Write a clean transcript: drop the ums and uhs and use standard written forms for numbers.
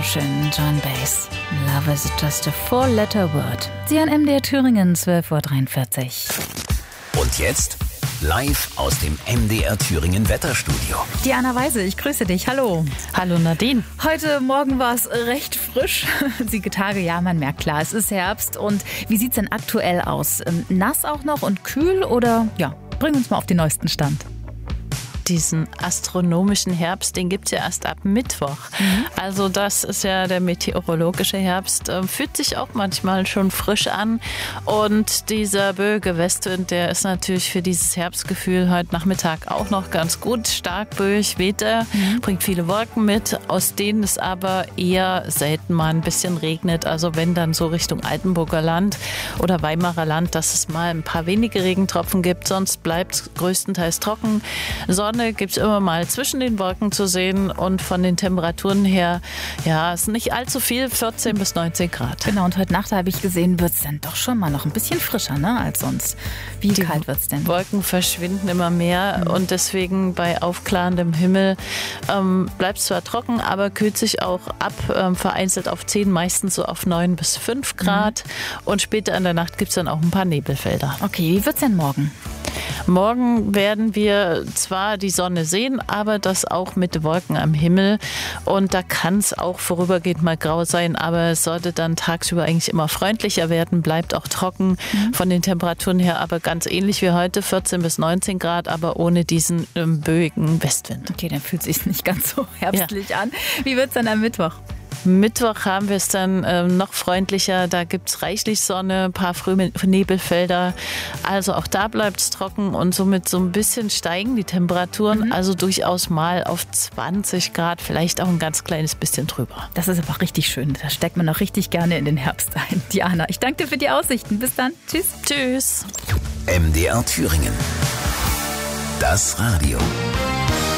wunderschönen John Baez. Love is just a four-letter word. Sie an MDR Thüringen, 12:43 Uhr. Und jetzt live aus dem MDR Thüringen Wetterstudio. Diana Weise, ich grüße dich. Hallo. Hallo Nadine. Heute Morgen war es recht frisch. Die Tage, ja, man merkt klar, es ist Herbst. Und wie sieht es denn aktuell aus? Nass auch noch und kühl oder, ja, bring uns mal auf den neuesten Stand. Diesen astronomischen Herbst, den gibt es ja erst ab Mittwoch. Also das ist ja der meteorologische Herbst. Fühlt sich auch manchmal schon frisch an. Und dieser böige Westwind, der ist natürlich für dieses Herbstgefühl heute Nachmittag auch noch ganz gut. Stark böig weht er, bringt viele Wolken mit, aus denen es aber eher selten mal ein bisschen regnet. Also wenn dann so Richtung Altenburger Land oder Weimarer Land, dass es mal ein paar wenige Regentropfen gibt. Sonst bleibt es größtenteils trocken. Sonne gibt es immer mal zwischen den Wolken zu sehen und von den Temperaturen her, ja, ist nicht allzu viel, 14 bis 19 Grad. Genau, und heute Nacht habe ich gesehen, wird es dann doch schon mal noch ein bisschen frischer, ne, als sonst. Wie kalt wird es denn? Wolken verschwinden immer mehr und deswegen bei aufklarendem Himmel bleibt es zwar trocken, aber kühlt sich auch ab, vereinzelt auf 10, meistens so auf 9 bis 5 Grad und später in der Nacht gibt es dann auch ein paar Nebelfelder. Okay, wie wird es denn morgen? Morgen werden wir zwar die Sonne sehen, aber das auch mit Wolken am Himmel. Und da kann es auch vorübergehend mal grau sein, aber es sollte dann tagsüber eigentlich immer freundlicher werden, bleibt auch trocken von den Temperaturen her, aber ganz ähnlich wie heute, 14 bis 19 Grad, aber ohne diesen böigen Westwind. Okay, dann fühlt es sich nicht ganz so herbstlich an. Wie wird es dann am Mittwoch? Mittwoch haben wir es dann noch freundlicher. Da gibt es reichlich Sonne, ein paar frühe Nebelfelder. Also auch da bleibt es trocken und somit so ein bisschen steigen die Temperaturen. Also durchaus mal auf 20 Grad, vielleicht auch ein ganz kleines bisschen drüber. Das ist aber richtig schön. Da steckt man auch richtig gerne in den Herbst ein. Diana, ich danke dir für die Aussichten. Bis dann. Tschüss. Tschüss. MDR Thüringen. Das Radio.